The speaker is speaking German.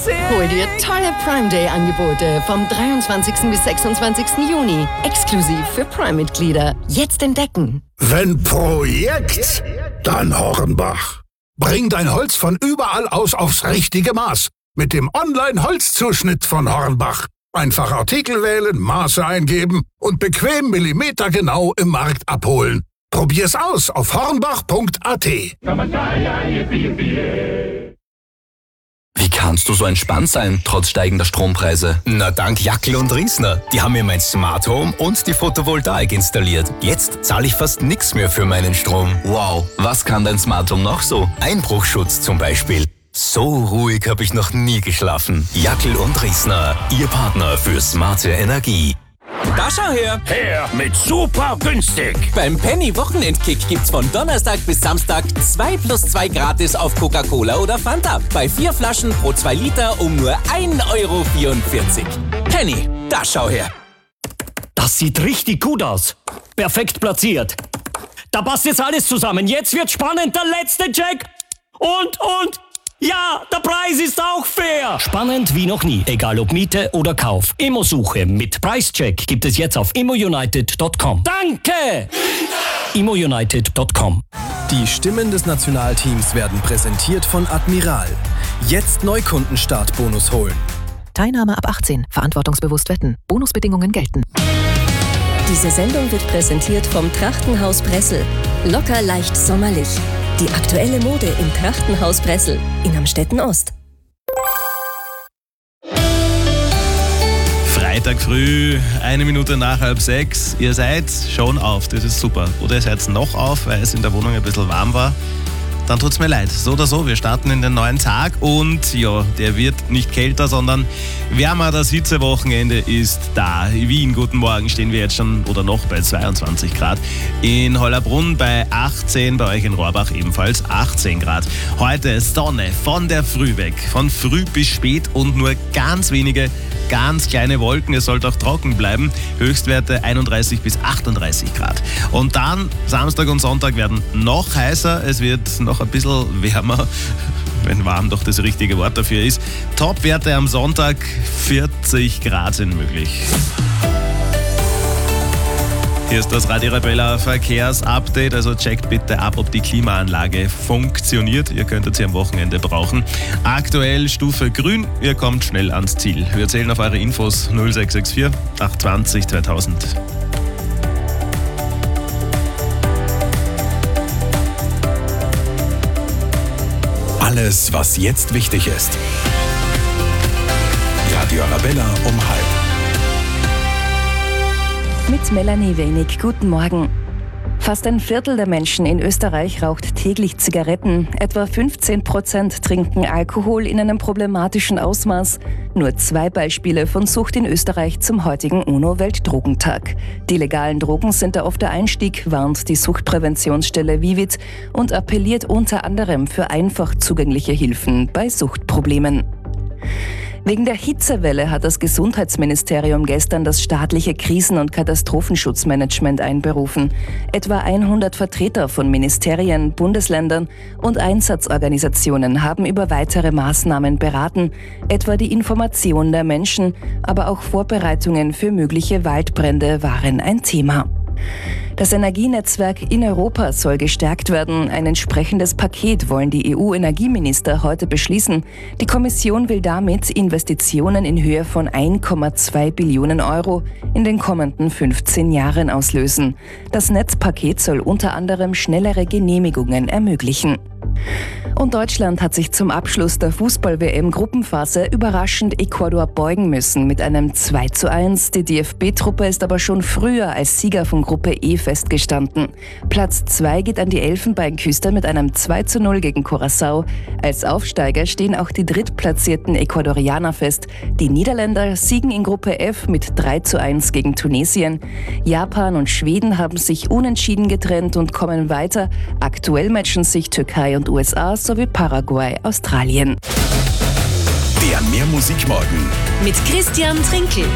Hol dir tolle Prime Day Angebote vom 23. bis 26. Juni. Exklusiv für Prime-Mitglieder. Jetzt entdecken. Wenn Projekt, dann Hornbach. Bring dein Holz von überall aus aufs richtige Maß. Mit dem Online-Holzzuschnitt von Hornbach. Einfach Artikel wählen, Maße eingeben und bequem millimetergenau im Markt abholen. Probier's aus auf hornbach.at. Wie kannst du so entspannt sein, trotz steigender Strompreise? Na, dank Jackel und Riesner. Die haben mir mein Smart Home und die Photovoltaik installiert. Jetzt zahle ich fast nichts mehr für meinen Strom. Wow, was kann dein Smart Home noch so? Einbruchschutz zum Beispiel. So ruhig habe ich noch nie geschlafen. Jackel und Riesner, Ihr Partner für smarte Energie. Da schau her! Her mit super günstig! Beim Penny-Wochenendkick gibt's von Donnerstag bis Samstag 2+2 gratis auf Coca-Cola oder Fanta. Bei 4 Flaschen pro 2 Liter um nur 1,44 €. Penny, da schau her! Das sieht richtig gut aus. Perfekt platziert. Da passt jetzt alles zusammen. Jetzt wird spannend. Der letzte Check. Und. Ja, der Preis ist auch fair. Spannend wie noch nie. Egal ob Miete oder Kauf. Immosuche mit Preischeck gibt es jetzt auf immounited.com. Danke! immounited.com. Die Stimmen des Nationalteams werden präsentiert von Admiral. Jetzt Neukundenstartbonus holen. Teilnahme ab 18. Verantwortungsbewusst wetten. Bonusbedingungen gelten. Diese Sendung wird präsentiert vom Trachtenhaus Bressel. Locker leicht sommerlich. Die aktuelle Mode im Trachtenhaus Bressel in Amstetten Ost. Freitag früh, 1 Minute nach 5:30. Ihr seid schon auf, das ist super. Oder ihr seid noch auf, weil es in der Wohnung ein bisschen warm war. Dann tut's mir leid. So oder so, wir starten in den neuen Tag und ja, der wird nicht kälter, sondern wärmer. Das Hitzewochenende ist da. In Wien, guten Morgen, stehen wir jetzt schon oder noch bei 22 Grad. In Hollabrunn bei 18, bei euch in Rohrbach ebenfalls 18 Grad. Heute Sonne von der Früh weg, von früh bis spät und nur ganz wenige, ganz kleine Wolken. Es sollte auch trocken bleiben. Höchstwerte 31 bis 38 Grad. Und dann Samstag und Sonntag werden noch heißer. Es wird noch ein bisschen wärmer, wenn warm doch das richtige Wort dafür ist. Topwerte am Sonntag, 40 Grad sind möglich. Hier ist das Radio Arabella Verkehrsupdate, also checkt bitte ab, ob die Klimaanlage funktioniert. Ihr könntet sie am Wochenende brauchen. Aktuell Stufe grün, ihr kommt schnell ans Ziel. Wir zählen auf eure Infos 0664 820 2000. Alles, was jetzt wichtig ist. Radio Arabella um 12:30. Mit Melanie Wenig. Guten Morgen. Fast ein Viertel der Menschen in Österreich raucht täglich Zigaretten. Etwa 15% trinken Alkohol in einem problematischen Ausmaß. Nur 2 Beispiele von Sucht in Österreich zum heutigen UNO-Weltdrogentag. Die legalen Drogen sind da oft der Einstieg, warnt die Suchtpräventionsstelle Vivit und appelliert unter anderem für einfach zugängliche Hilfen bei Suchtproblemen. Wegen der Hitzewelle hat das Gesundheitsministerium gestern das staatliche Krisen- und Katastrophenschutzmanagement einberufen. Etwa 100 Vertreter von Ministerien, Bundesländern und Einsatzorganisationen haben über weitere Maßnahmen beraten, etwa die Information der Menschen, aber auch Vorbereitungen für mögliche Waldbrände waren ein Thema. Das Energienetzwerk in Europa soll gestärkt werden. Ein entsprechendes Paket wollen die EU-Energieminister heute beschließen. Die Kommission will damit Investitionen in Höhe von 1,2 Billionen Euro in den kommenden 15 Jahren auslösen. Das Netzpaket soll unter anderem schnellere Genehmigungen ermöglichen. Und Deutschland hat sich zum Abschluss der Fußball-WM-Gruppenphase überraschend Ecuador beugen müssen mit einem 2:1. Die DFB-Truppe ist aber schon früher als Sieger von Gruppe E festgestanden. Platz 2 geht an die Elfenbeinküste mit einem 2:0 gegen Curaçao. Als Aufsteiger stehen auch die drittplatzierten Ecuadorianer fest. Die Niederländer siegen in Gruppe F mit 3:1 gegen Tunesien. Japan und Schweden haben sich unentschieden getrennt und kommen weiter. Aktuell matchen sich Türkei und USA sowie Paraguay, Australien. Der Mehrmusikmorgen Mit Christian Trinkel.